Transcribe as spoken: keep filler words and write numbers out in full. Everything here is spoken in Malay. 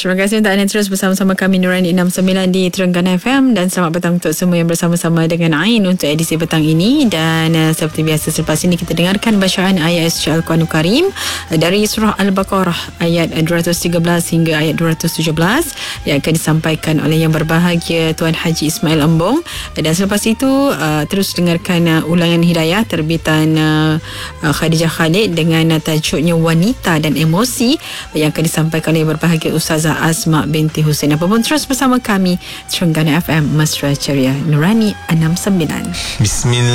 Terima kasih untuk anda terus bersama-sama kami Nurani enam sembilan di Terengganu F M, dan selamat petang untuk semua yang bersama-sama dengan Ain untuk edisi petang ini. Dan uh, seperti biasa, selepas ini kita dengarkan bacaan ayat suci Al-Quranul Karim dari surah Al-Baqarah ayat dua ratus tiga belas hingga ayat dua ratus tujuh belas yang akan disampaikan oleh yang berbahagia Tuan Haji Ismail Embong. Dan selepas itu uh, terus dengarkan uh, ulangan hidayah terbitan uh, uh, Khadijah Khalid dengan uh, tajuknya Wanita dan Emosi yang akan disampaikan oleh yang berbahagia Ustazah Asma binti Hussein. Apapun terus bersama kami Terengganu F M, Mesra Ceria, Nurani enam sembilan. Bismillah.